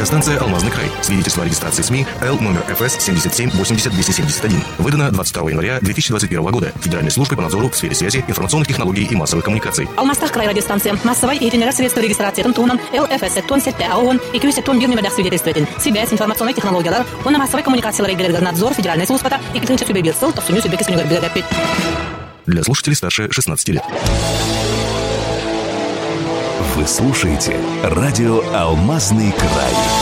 Радиостанция «Алмазный край». Свидетельство о регистрации СМИ Л номер ФС 77 80 271. Выдано 22 января 2021 года Федеральной службой по надзору в сфере связи, информационных технологий и массовых коммуникаций. Алмастах край радиостанция. Массовой и тренера средства регистрации Тонтунан ЛФС Тон Сетте АОН и Кюсе Тон Бирнемедах свидетельствует. Связь, информационные технологии, он массовой коммуникации надзор Федеральной службы и клинча субъектов то сумею себе кисуню горбилогапит. Для слушателей старше 16 лет. Вы слушаете радио «Алмазный край».